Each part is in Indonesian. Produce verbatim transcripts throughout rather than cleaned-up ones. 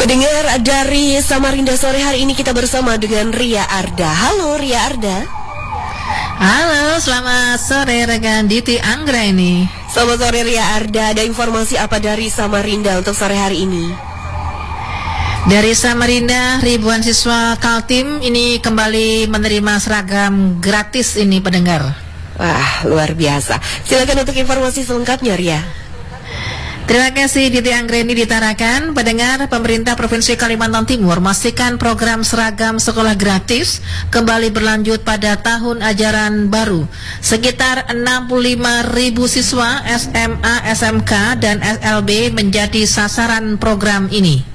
Pendengar dari Samarinda sore hari ini kita bersama dengan Ria Arda. Halo Ria Arda. Halo, selamat sore rekan Diti Anggra ini. Selamat sore Ria Arda, ada informasi apa dari Samarinda untuk sore hari ini? Dari Samarinda, ribuan siswa Kaltim ini kembali menerima seragam gratis ini pendengar. Wah, luar biasa. Silakan untuk informasi selengkapnya Ria. Terima kasih Diti Anggreni ditarakan. Pendengar, pemerintah Provinsi Kalimantan Timur memastikan program seragam sekolah gratis kembali berlanjut pada tahun ajaran baru. Sekitar enam puluh lima ribu siswa S M A, S M K, dan S L B menjadi sasaran program ini.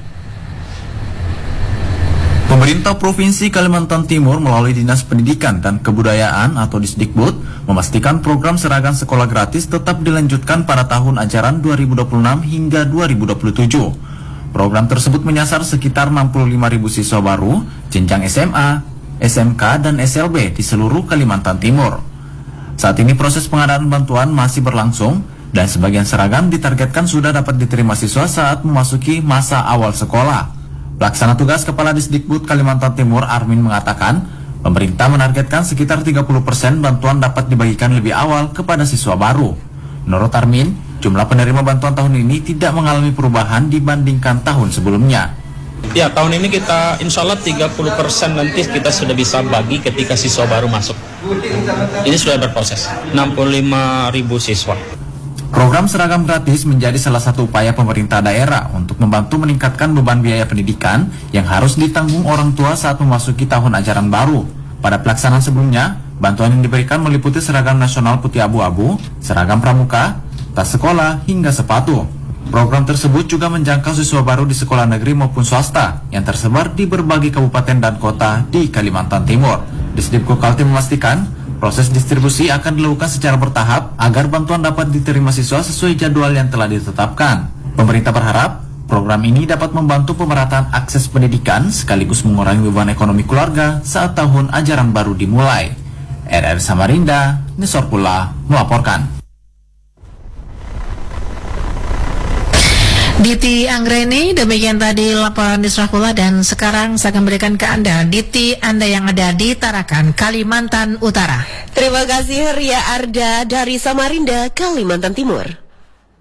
Pemerintah Provinsi Kalimantan Timur melalui Dinas Pendidikan dan Kebudayaan atau Disdikbud memastikan program seragam sekolah gratis tetap dilanjutkan pada tahun ajaran dua ribu dua puluh enam hingga dua ribu dua puluh tujuh. Program tersebut menyasar sekitar enam puluh lima ribu siswa baru jenjang S M A, S M K, dan S L B di seluruh Kalimantan Timur. Saat ini proses pengadaan bantuan masih berlangsung dan sebagian seragam ditargetkan sudah dapat diterima siswa saat memasuki masa awal sekolah. Pelaksana tugas Kepala Disdikbud Kalimantan Timur Armin mengatakan, pemerintah menargetkan sekitar tiga puluh persen bantuan dapat dibagikan lebih awal kepada siswa baru. Menurut Armin, jumlah penerima bantuan tahun ini tidak mengalami perubahan dibandingkan tahun sebelumnya. Ya, tahun ini kita insya Allah tiga puluh persen nanti kita sudah bisa bagi ketika siswa baru masuk. Ini sudah berproses, enam puluh lima ribu siswa. Program seragam gratis menjadi salah satu upaya pemerintah daerah untuk membantu meningkatkan beban biaya pendidikan yang harus ditanggung orang tua saat memasuki tahun ajaran baru. Pada pelaksanaan sebelumnya, bantuan yang diberikan meliputi seragam nasional putih abu-abu, seragam pramuka, tas sekolah, hingga sepatu. Program tersebut juga menjangkau siswa baru di sekolah negeri maupun swasta yang tersebar di berbagai kabupaten dan kota di Kalimantan Timur. Disdikbud Kaltim memastikan proses distribusi akan dilakukan secara bertahap agar bantuan dapat diterima siswa sesuai jadwal yang telah ditetapkan. Pemerintah berharap program ini dapat membantu pemerataan akses pendidikan sekaligus mengurangi beban ekonomi keluarga saat tahun ajaran baru dimulai. R R Samarinda, Nesor Pula melaporkan. Diti Anggreni, demikian tadi laporan di Srahpula, dan sekarang saya akan berikan ke Anda Diti Anda yang ada di Tarakan, Kalimantan Utara. Terima kasih Ria Arda dari Samarinda, Kalimantan Timur.